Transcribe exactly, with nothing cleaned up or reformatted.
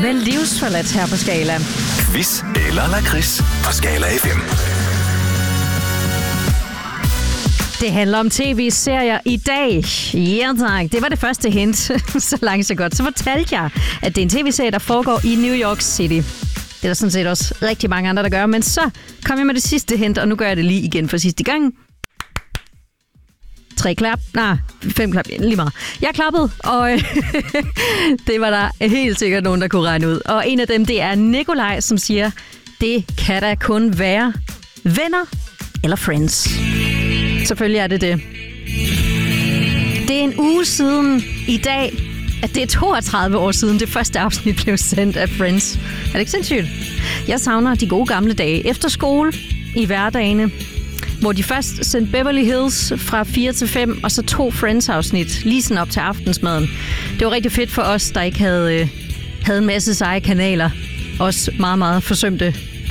med Livsforladt her på Skala. Quiz eller lakrids på Skala F M. Det handler om tv-serier i dag. Ja tak, det var det første hint. Så langt så godt. Så fortalte jeg, at det er en tv-serie, der foregår i New York City. Det er der sådan set også rigtig mange andre, der gør. Men så kom jeg med det sidste hint, og nu gør jeg det lige igen for sidste gang. Tre klap. Nej, fem klap. Lige meget. Jeg klappede, og det var der helt sikkert nogen, der kunne regne ud. Og en af dem, det er Nikolaj, som siger, det kan da kun være venner eller friends. Selvfølgelig er det det. Det er en uge siden i dag, at det er toogtredive år siden, det første afsnit blev sendt af Friends. Er det ikke sindssygt? Jeg savner de gode gamle dage efter skole i hverdagene, hvor de først sendte Beverly Hills fra fire til fem, og så to Friends-afsnit lige sådan op til aftensmaden. Det var rigtig fedt for os, der ikke havde, øh, havde en masse seje kanaler. Også meget, meget forsømte